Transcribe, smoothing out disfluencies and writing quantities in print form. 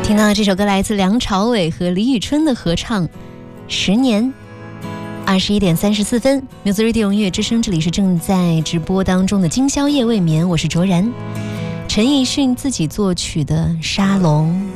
听到这首歌来自梁朝伟和李宇春的合唱《10年》。21点34分 Music Radio 音乐之声，这里是正在直播当中的今宵夜未眠，我是卓然。陈奕迅自己作曲的《沙龙》。